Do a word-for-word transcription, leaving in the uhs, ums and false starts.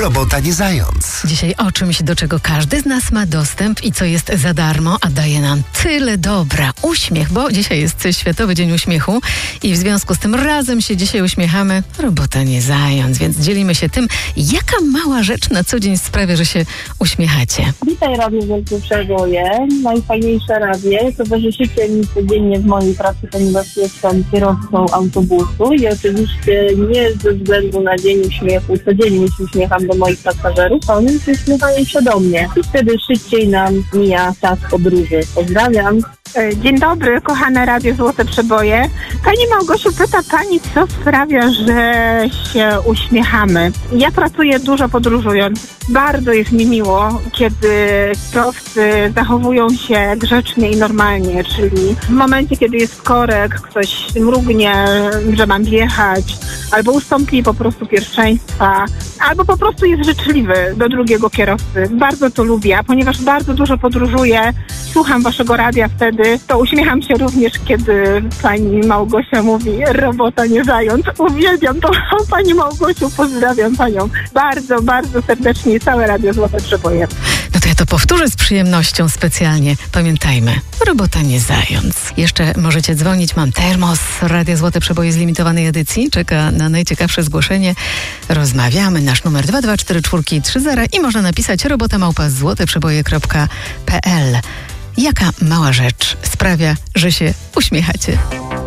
Robota nie zając. Dzisiaj o czymś, do czego każdy z nas ma dostęp i co jest za darmo, a daje nam tyle dobra. Uśmiech, bo dzisiaj jest Światowy Dzień Uśmiechu i w związku z tym razem się dzisiaj uśmiechamy. Robota nie zając, więc dzielimy się tym, jaka mała rzecz na co dzień sprawia, że się uśmiechacie. Witaj, Radio Wielkie Przeboje. Najfajniejsze radio. Towarzyszycie mi codziennie w mojej pracy, ponieważ jestem kierowcą autobusu i oczywiście nie ze względu na Dzień Uśmiechu codziennie się uśmiecham do moich pasażerów, a oni się uśmiechają się do mnie. I wtedy szybciej nam mija czas podróży. Pozdrawiam. Dzień dobry, kochane Radio Złote Przeboje. Pani Małgosiu, pyta Pani, co sprawia, że się uśmiechamy. Ja pracuję dużo podróżując. Bardzo jest mi miło, kiedy kierowcy zachowują się grzecznie i normalnie, czyli w momencie, kiedy jest korek, ktoś mrugnie, że mam wjechać, albo ustąpi po prostu pierwszeństwa, albo po prostu jest życzliwy do drugiego kierowcy. Bardzo to lubię, a ponieważ bardzo dużo podróżuję, słucham Waszego radia wtedy, to uśmiecham się również, kiedy Pani Małgosia mówi robota nie zając. Uwielbiam to, Pani Małgosiu, pozdrawiam Panią bardzo, bardzo serdecznie, całe Radio Złote Przeboje. No to ja to powtórzę z przyjemnością specjalnie. Pamiętajmy, robota nie zając. Jeszcze możecie dzwonić, mam termos Radia Złote Przeboje z limitowanej edycji. Czeka na najciekawsze zgłoszenie. Rozmawiamy. Nasz numer dwa dwa cztery cztery trzy zero i można napisać robota małpa złoteprzeboje kropka p l. Jaka mała rzecz sprawia, że się uśmiechacie?